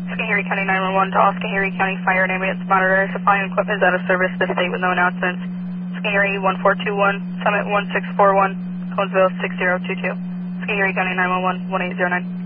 Schoharie County 911 to all Schoharie County Fire and Ambulance Monitor. Supplying equipment is out of service to state with no announcements. Schoharie 1421, Summit 1641, Conesville 6022. Schoharie County 911, 1809.